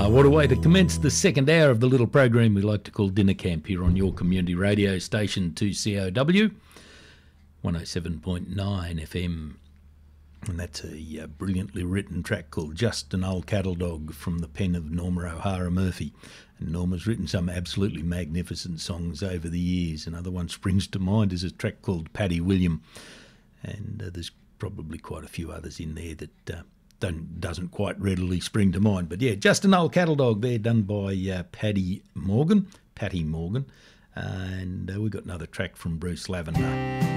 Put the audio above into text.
What a way to commence the second hour of the little program we like to call Dinner Camp here on your community radio station 2COW, 107.9 FM. And that's a brilliantly written track called Just an Old Cattle Dog from the pen of Norma O'Hara Murphy. And Norma's written some absolutely magnificent songs over the years. Another one springs to mind is a track called Paddy William. And there's probably quite a few others in there that doesn't quite readily spring to mind. But yeah, Just an Old Cattle Dog there, done by Patty Morgan. And we've got another track from Bruce Lavender.